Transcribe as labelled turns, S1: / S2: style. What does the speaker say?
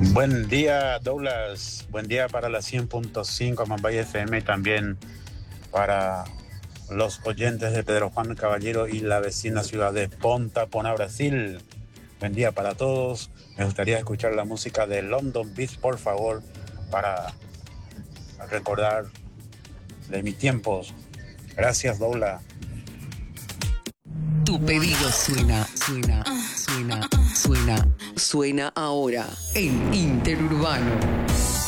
S1: Buen día, Douglas. Buen día para la 100.5 Mambay FM y también para los oyentes de Pedro Juan Caballero y la vecina ciudad de Ponta Pona, Brasil. Buen día para todos. Me gustaría escuchar la música de London Beat, por favor, para recordar de mis tiempos. Gracias, Douglas.
S2: Tu pedido suena ahora en Interurbano.